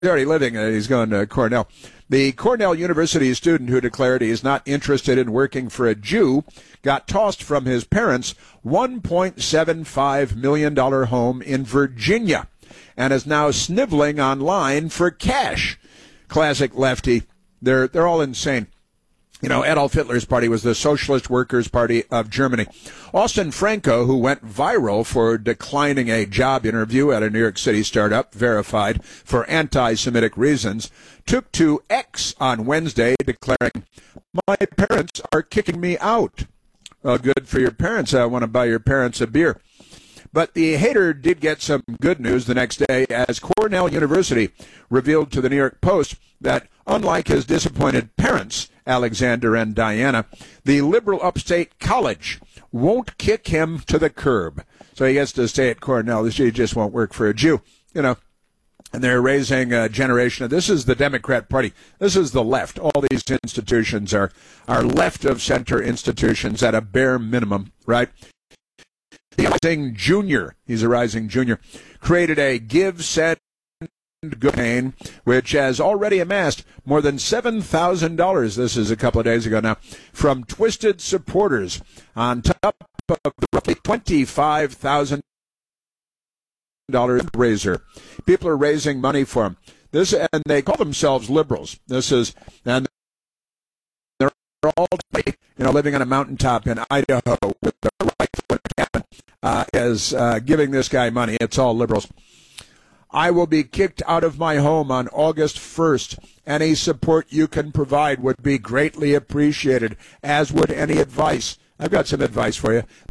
already living. He's going to Cornell. The Cornell University student who declared he is not interested in working for a Jew got tossed from his parents' $1.75 million home in Virginia and is now sniveling online for cash. Classic lefty. They're all insane. You know, Adolf Hitler's party was the Socialist Workers' Party of Germany. Austin Franco, who went viral for declining a job interview at a New York City startup, verified for anti-Semitic reasons, took to X on Wednesday declaring, "My parents are kicking me out." Well, good for your parents. I want to buy your parents a beer. But the hater did get some good news the next day as Cornell University revealed to the New York Post that, unlike his disappointed parents, Alexander and Diana, the liberal upstate college won't kick him to the curb. So he gets to stay at Cornell. He just won't work for a Jew, you know. And they're raising a generation. This is the Democrat Party. This is the left. All these institutions are left-of-center institutions at a bare minimum, right? The Rising Junior, he's a Rising Junior, created a Give, Send, Go campaign, which has already amassed more than $7,000. This is a couple of days ago now, from twisted supporters, on top of the roughly $25,000 raiser. People are raising money for him. This, and they call themselves liberals. And they're all, living on a mountaintop in Idaho with their rifle in a cabin, is giving this guy money. It's all liberals. I will be kicked out of my home on August 1st. Any support you can provide would be greatly appreciated, as would any advice. I've got some advice for you.